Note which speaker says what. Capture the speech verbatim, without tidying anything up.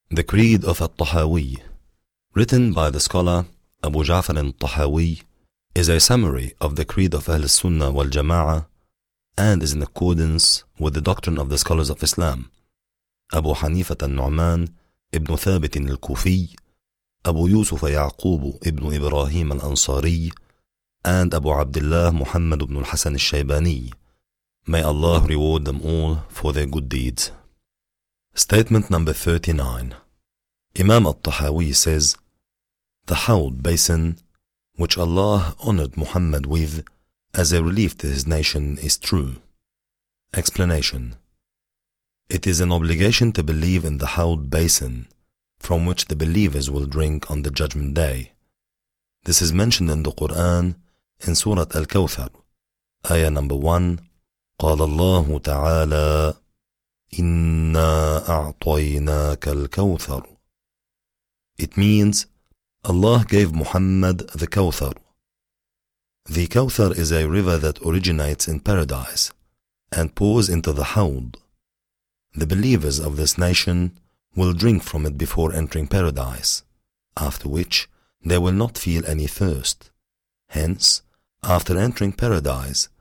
Speaker 1: The Creed of At-Tahawi, written by the scholar Abu Ja'far al-Tahawi, is a summary of the Creed of Ahl Sunnah wal Jama'ah and is in accordance with the doctrine of the scholars of Islam, Abu Hanifah al-Nu'man ibn Thabit al-Kufi, Abu Yusuf Ya'qub ibn Ibrahim al-Ansari, and Abu Abdullah Muhammad ibn al-Hasan al-Shaybani. May Allah reward them all for their good deeds. Statement number thirty-nine. Imam At-Tahawi says, the Hawd basin, which Allah honored Muhammad with as a relief to his nation, is true. Explanation. It is an obligation to believe in the Hawd basin, from which the believers will drink on the Judgment Day. This is mentioned in the Quran in Surah Al-Kawthar, ayah number one. قال الله تعالى إنا أعطيناك الكوثر. It means Allah gave Muhammad the Kawthar. The Kawthar is a river that originates in paradise and pours into the Hawd. The believers of this nation will drink from it before entering paradise, after which they will not feel any thirst. Hence, after entering paradise,